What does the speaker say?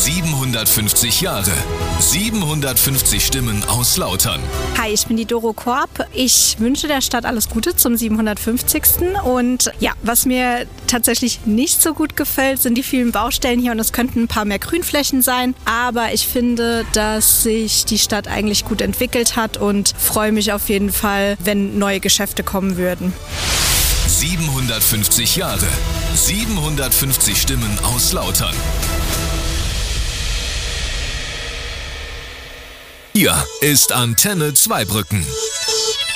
750 Jahre, 750 Stimmen aus Lautern. Hi, ich bin die Doro Korb. Ich wünsche der Stadt alles Gute zum 750. Und ja, was mir tatsächlich nicht so gut gefällt, sind die vielen Baustellen hier und es könnten ein paar mehr Grünflächen sein. Aber ich finde, dass sich die Stadt eigentlich gut entwickelt hat und freue mich auf jeden Fall, wenn neue Geschäfte kommen würden. 750 Jahre, 750 Stimmen aus Lautern. Hier ist Antenne Zweibrücken.